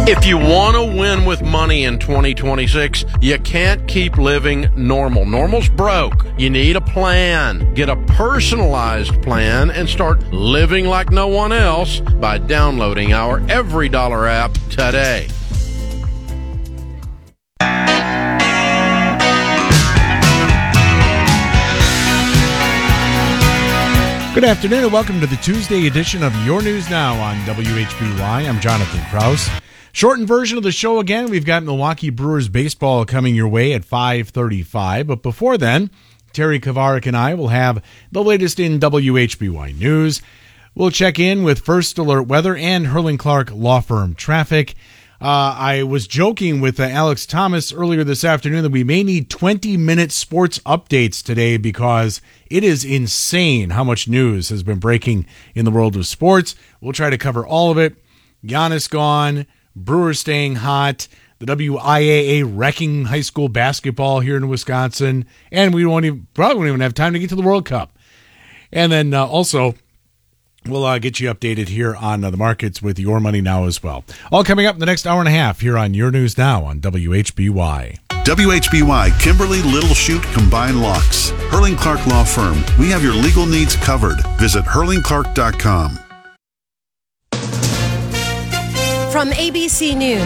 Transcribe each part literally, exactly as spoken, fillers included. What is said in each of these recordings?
If you want to win with money in twenty twenty-six, you can't keep living normal. Normal's broke. You need a plan. Get a personalized plan and start living like no one else by downloading our Every Dollar app today. Good afternoon and welcome to the Tuesday edition of Your News Now on W H B Y. I'm Jonathan Krause. Shortened version of the show again. We've got Milwaukee Brewers baseball coming your way at five thirty-five. But before then, Terry Kavarik and I will have the latest in W H B Y news. We'll check in with First Alert Weather and Herling Clark Law Firm Traffic. Uh, I was joking with uh, Alex Thomas earlier this afternoon that we may need twenty-minute sports updates today because it is insane how much news has been breaking in the world of sports. We'll try to cover all of it. Giannis gone, Brewers staying hot, the W I A A wrecking high school basketball here in Wisconsin, and we won't even, probably won't even have time to get to the World Cup. And then uh, also, we'll uh, get you updated here on uh, the markets with Your Money Now as well. All coming up in the next hour and a half here on Your News Now on W H B Y. W H B Y Kimberly Little Chute Combined Locks. Herling Clark Law Firm. We have your legal needs covered. Visit herling clark dot com. From A B C News,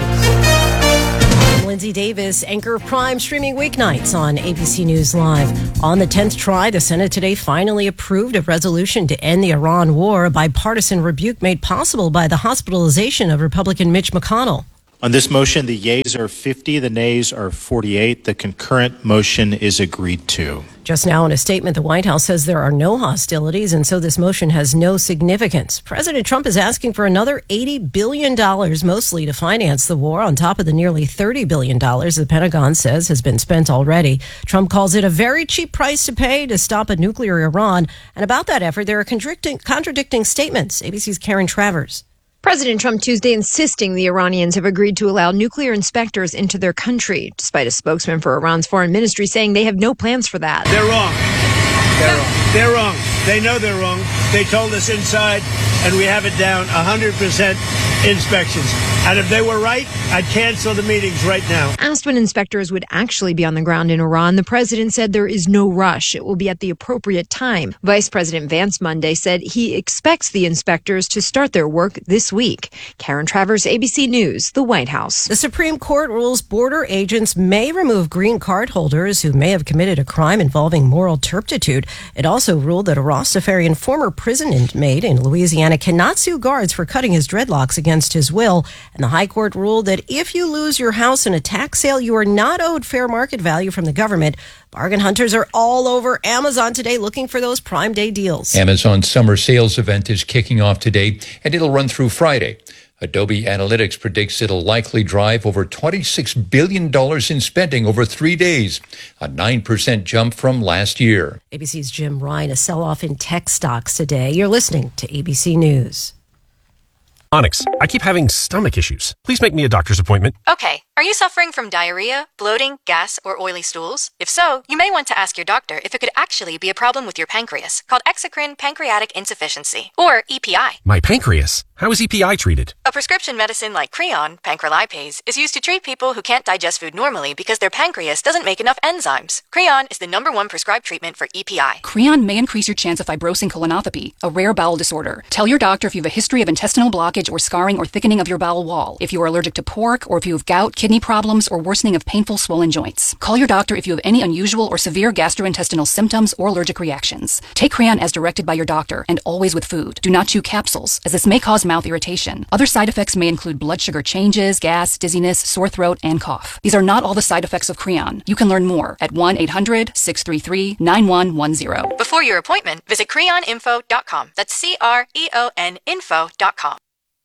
I'm Lindsay Davis, anchor of Prime, streaming weeknights on A B C News Live. On the tenth try, the Senate today finally approved a resolution to end the Iran war, a bipartisan rebuke made possible by the hospitalization of Republican Mitch McConnell. On this motion, the yeas are fifty, the nays are forty-eight. The concurrent motion is agreed to. Just now in a statement, the White House says there are no hostilities, and so this motion has no significance. President Trump is asking for another eighty billion dollars, mostly to finance the war, on top of the nearly thirty billion dollars the Pentagon says has been spent already. Trump calls it a very cheap price to pay to stop a nuclear Iran. And about that effort, there are contradicting, contradicting statements. A B C's Karen Travers. President Trump Tuesday insisting the Iranians have agreed to allow nuclear inspectors into their country, despite a spokesman for Iran's foreign ministry saying they have no plans for that. They're wrong. They're wrong. They're wrong. They know they're wrong. They told us inside, and we have it down, one hundred percent inspections. And if they were right, I'd cancel the meetings right now. Asked when inspectors would actually be on the ground in Iran, the president said there is no rush. It will be at the appropriate time. Vice President Vance Monday said he expects the inspectors to start their work this week. Karen Travers, A B C News, the White House. The Supreme Court rules border agents may remove green card holders who may have committed a crime involving moral turpitude. It also ruled that a Rastafarian former prison inmate in Louisiana cannot sue guards for cutting his dreadlocks against his will. And the High Court ruled that if you lose your house in a tax sale, you are not owed fair market value from the government. Bargain hunters are all over Amazon today looking for those Prime Day deals. Amazon's summer sales event is kicking off today, and it'll run through Friday. Adobe Analytics predicts it'll likely drive over twenty-six billion dollars in spending over three days, a nine percent jump from last year. A B C's Jim Ryan, a sell-off in tech stocks today. You're listening to A B C News. Onyx, I keep having stomach issues. Please make me a doctor's appointment. Okay. Are you suffering from diarrhea, bloating, gas, or oily stools? If so, you may want to ask your doctor if it could actually be a problem with your pancreas, called exocrine pancreatic insufficiency, or E P I. My pancreas? How is E P I treated? A prescription medicine like Creon, pancrelipase, is used to treat people who can't digest food normally because their pancreas doesn't make enough enzymes. Creon is the number one prescribed treatment for E P I. Creon may increase your chance of fibrosing colonopathy, a rare bowel disorder. Tell your doctor if you have a history of intestinal blockage or scarring or thickening of your bowel wall, if you are allergic to pork, or if you have gout, kidney problems, or worsening of painful swollen joints. Call your doctor if you have any unusual or severe gastrointestinal symptoms or allergic reactions. Take Creon as directed by your doctor and always with food. Do not chew capsules, as this may cause mouth irritation. Other side effects may include blood sugar changes, gas, dizziness, sore throat, and cough. These are not all the side effects of Creon. You can learn more at one eight hundred six three three nine one one zero. Before your appointment, visit creon info dot com. That's C R E O N info dot com.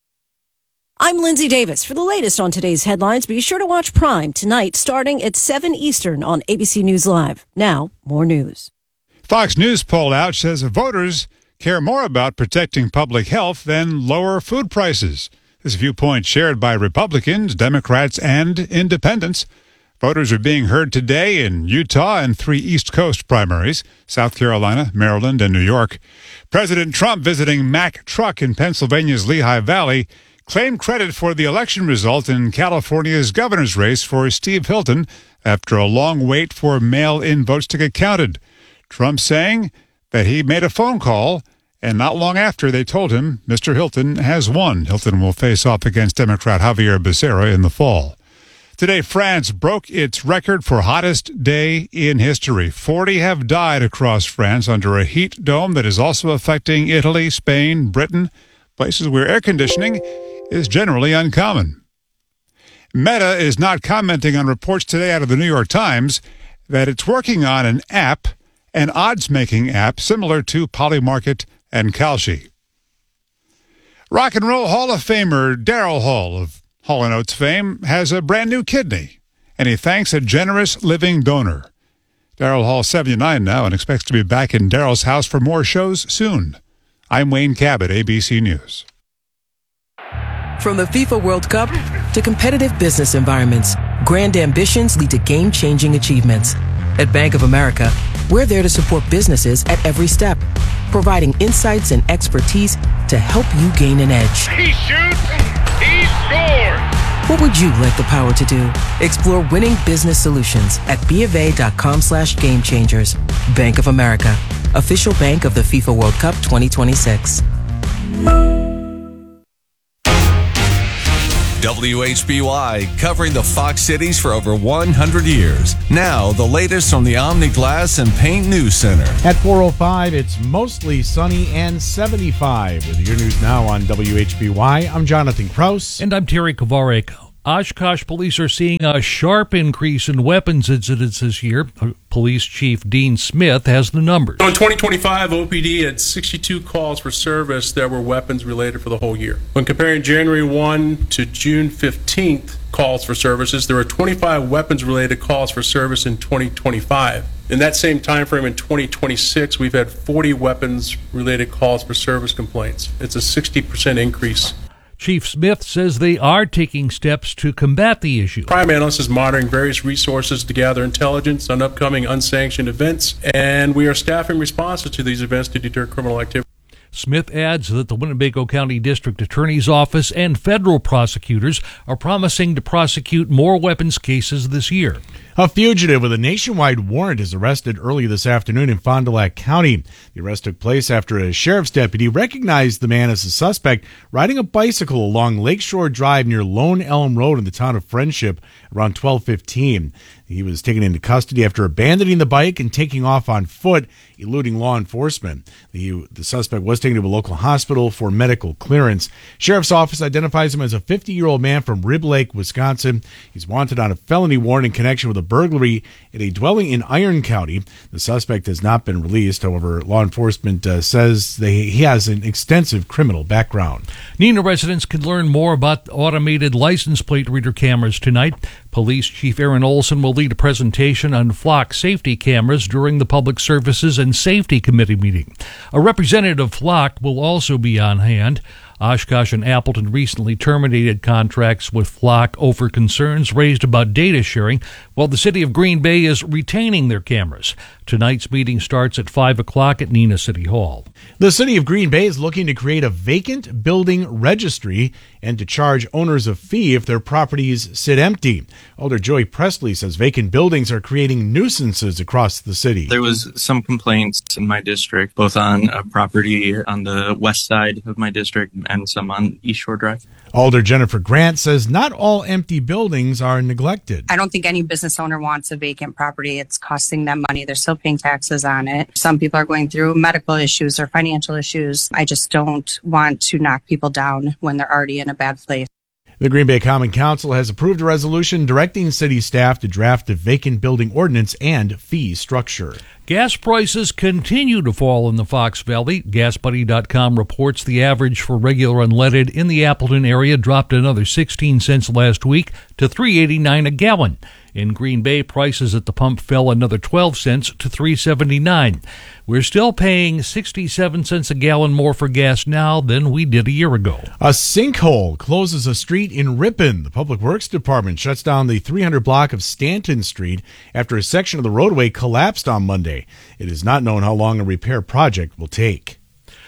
I'm Lindsay Davis. For the latest on today's headlines, be sure to watch Prime tonight starting at seven Eastern on A B C News Live. Now, more news. Fox News poll out says voters care more about protecting public health than lower food prices. This viewpoint shared by Republicans, Democrats, and independents. Voters are being heard today in Utah and three East Coast primaries, South Carolina, Maryland, and New York. President Trump visiting Mack Truck in Pennsylvania's Lehigh Valley claimed credit for the election result in California's governor's race for Steve Hilton after a long wait for mail-in votes to get counted. Trump saying that he made a phone call, and not long after they told him Mister Hilton has won. Hilton will face off against Democrat Javier Becerra in the fall. Today, France broke its record for hottest day in history. forty have died across France under a heat dome that is also affecting Italy, Spain, Britain, places where air conditioning is generally uncommon. Meta is not commenting on reports today out of the New York Times that it's working on an app, an odds-making app similar to Polymarket and Kalshi. Rock and Roll Hall of Famer Daryl Hall of Hall and Oates fame has a brand new kidney, and he thanks a generous living donor. Daryl Hall's seventy-nine now and expects to be back in Daryl's house for more shows soon. I'm Wayne Cabot, A B C News. From the FIFA World Cup to competitive business environments, grand ambitions lead to game-changing achievements. At Bank of America, we're there to support businesses at every step, providing insights and expertise to help you gain an edge. He shoots, he scores! What would you like the power to do? Explore winning business solutions at BofA.com slash game changers. Bank of America, official bank of the FIFA World Cup twenty twenty-six. W H B Y, covering the Fox cities for over one hundred years. Now, the latest from the Omni Glass and Paint News Center. At four oh five, it's mostly sunny and seventy-five. With your news now on W H B Y, I'm Jonathan Kraus. And I'm Terry Kovarik. Oshkosh police are seeing a sharp increase in weapons incidents this year. Police Chief Dean Smith has the numbers. In twenty twenty-five, O P D had sixty-two calls for service that were weapons related for the whole year. When comparing January first to June fifteenth calls for services, there were twenty-five weapons related calls for service in twenty twenty-five. In that same time frame in twenty twenty-six, we've had forty weapons related calls for service complaints. It's a sixty percent increase. Chief Smith says they are taking steps to combat the issue. Crime Analyst is monitoring various resources to gather intelligence on upcoming unsanctioned events, and we are staffing responses to these events to deter criminal activity. Smith adds that the Winnebago County District Attorney's Office and federal prosecutors are promising to prosecute more weapons cases this year. A fugitive with a nationwide warrant is arrested early this afternoon in Fond du Lac County. The arrest took place after a sheriff's deputy recognized the man as a suspect riding a bicycle along Lakeshore Drive near Lone Elm Road in the town of Friendship around twelve fifteen. He was taken into custody after abandoning the bike and taking off on foot, eluding law enforcement. The, the suspect was taken to a local hospital for medical clearance. Sheriff's office identifies him as a fifty-year-old man from Rib Lake, Wisconsin. He's wanted on a felony warrant in connection with a burglary at a dwelling in Iron County. The suspect has not been released. However, law enforcement uh, says they, he has an extensive criminal background. Neenah residents can learn more about automated license plate reader cameras tonight. Police Chief Aaron Olson will lead a presentation on Flock safety cameras during the Public Services and Safety Committee meeting. A representative of Flock will also be on hand. Oshkosh and Appleton recently terminated contracts with Flock over concerns raised about data sharing, while the city of Green Bay is retaining their cameras. Tonight's meeting starts at five o'clock at Neenah City Hall. The city of Green Bay is looking to create a vacant building registry and to charge owners a fee if their properties sit empty. Alder Joey Presley says vacant buildings are creating nuisances across the city. There was some complaints in my district, both on a property on the west side of my district and some on East Shore Drive. Alder Jennifer Grant says not all empty buildings are neglected. I don't think any business owner wants a vacant property. It's costing them money. They're still paying taxes on it. Some people are going through medical issues or financial issues. I just don't want to knock people down when they're already in a bad place. The Green Bay Common Council has approved a resolution directing city staff to draft a vacant building ordinance and fee structure. Gas prices continue to fall in the Fox Valley. Gas Buddy dot com reports the average for regular unleaded in the Appleton area dropped another sixteen cents last week to three eighty-nine a gallon. In Green Bay, prices at the pump fell another twelve cents to three seventy-nine. We're still paying sixty-seven cents a gallon more for gas now than we did a year ago. A sinkhole closes a street in Ripon. The Public Works Department shuts down the three hundred block of Stanton Street after a section of the roadway collapsed on Monday. It is not known how long a repair project will take.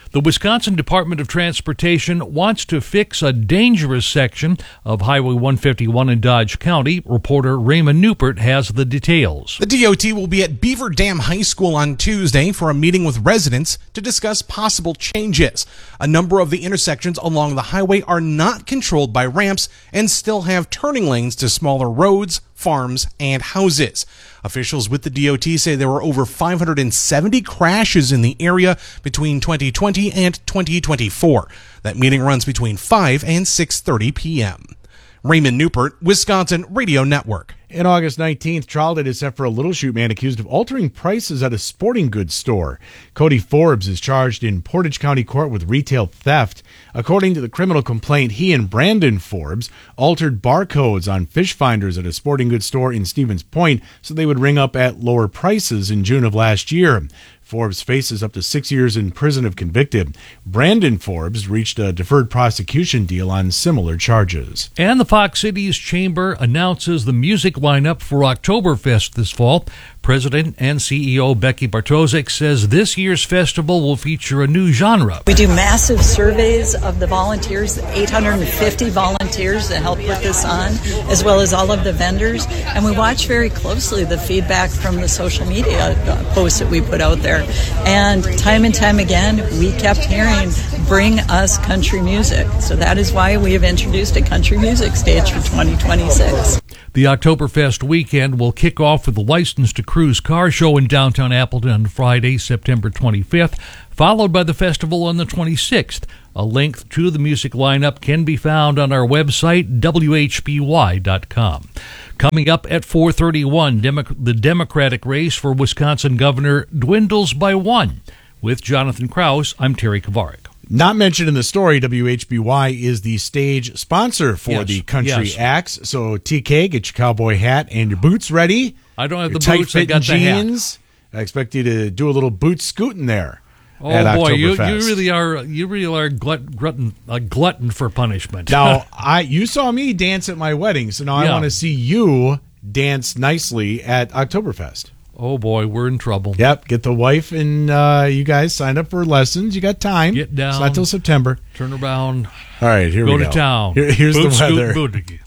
The Wisconsin Department of Transportation wants to fix a dangerous section of Highway one fifty-one in Dodge County. Reporter Raymond Newport has the details. The D O T will be at Beaver Dam High School on Tuesday for a meeting with residents to discuss possible changes. A number of the intersections along the highway are not controlled by ramps and still have turning lanes to smaller roads, farms, and houses. Officials with the D O T say there were over five hundred seventy crashes in the area between twenty twenty and twenty twenty-four. That meeting runs between five and six thirty p.m. Raymond Newport, Wisconsin Radio Network. And August nineteenth, trial date is set for a Little Chute man accused of altering prices at a sporting goods store. Cody Forbes is charged in Portage County Court with retail theft. According to the criminal complaint, he and Brandon Forbes altered barcodes on fish finders at a sporting goods store in Stevens Point so they would ring up at lower prices in June of last year. Forbes faces up to six years in prison if convicted. Brandon Forbes reached a deferred prosecution deal on similar charges. And the Fox Cities Chamber announces the music lineup for Oktoberfest this fall. President and C E O Becky Bartosik says this year's festival will feature a new genre. We do massive surveys of the volunteers, eight hundred fifty volunteers that help put this on, as well as all of the vendors. And we watch very closely the feedback from the social media posts that we put out there. And time and time again, we kept hearing, bring us country music. So that is why we have introduced a country music stage for twenty twenty-six. The Oktoberfest weekend will kick off with the License to Cruise car show in downtown Appleton on Friday, September twenty-fifth, followed by the festival on the twenty-sixth. A link to the music lineup can be found on our website, W H B Y dot com. Coming up at four thirty-one, Demo- the Democratic race for Wisconsin governor dwindles by one. With Jonathan Krause, I'm Terry Kavarik. Not mentioned in the story, W H B Y is the stage sponsor for Yes, the country yes. acts. So, T K, get your cowboy hat and your boots ready. I don't have your the boots, I got the hat. jeans. I expect you to do a little boot scooting there. Oh at boy, you, you Oktoberfest. really are you really are glut, glutton, a glutton for punishment. Now, I you saw me dance at my wedding, so now Yeah. I want to see you dance nicely at Oktoberfest. Oh boy, we're in trouble. Yep, get the wife and uh, you guys signed up for lessons. You got time. Get down. It's not till September. Turn around. All right, here go we go. to town. Here- here's Boot, the scoot, weather. booty.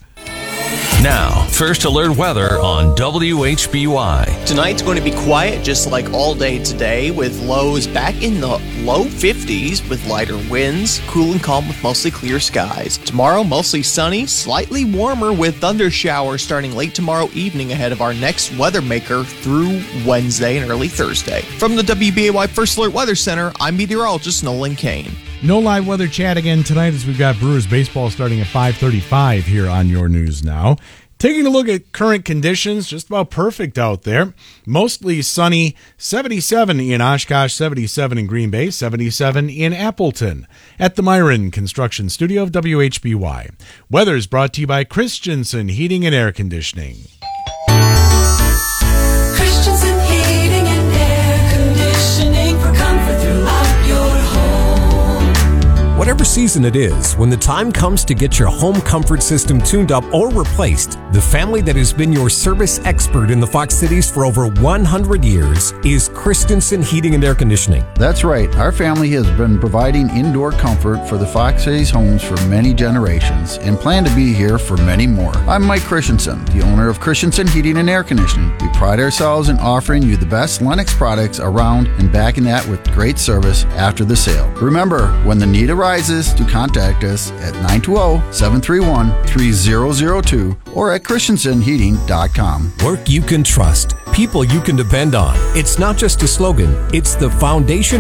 Now, First Alert Weather on W H B Y. Tonight's going to be quiet just like all day today, with lows back in the low fifties with lighter winds, cool and calm with mostly clear skies. Tomorrow, mostly sunny, slightly warmer with thunder showers starting late tomorrow evening ahead of our next weather maker through Wednesday and early Thursday. From the W B A Y First Alert Weather Center, I'm meteorologist Nolan Kane. No live weather chat again tonight as we've got Brewers baseball starting at five thirty-five here on Your News Now. Taking a look at current conditions, just about perfect out there. Mostly sunny, seventy-seven in Oshkosh, seventy-seven in Green Bay, seventy-seven in Appleton. At the Myron Construction Studio of W H B Y. Weather is brought to you by Christensen Heating and Air Conditioning. Christensen Heating and Air Conditioning for comfort throughout your home. Whatever season it is, when the time comes to get your home comfort system tuned up or replaced, the family that has been your service expert in the Fox Cities for over one hundred years is Christensen Heating and Air Conditioning. That's right. Our family has been providing indoor comfort for the Fox Cities homes for many generations and plan to be here for many more. I'm Mike Christensen, the owner of Christensen Heating and Air Conditioning. We pride ourselves in offering you the best Lennox products around and backing that with great service after the sale. Remember, when the need arises, to contact us at nine two zero, seven three one, three zero zero two or at Christensen Heating dot com. Work you can trust, people you can depend on. It's not just a slogan, it's the foundation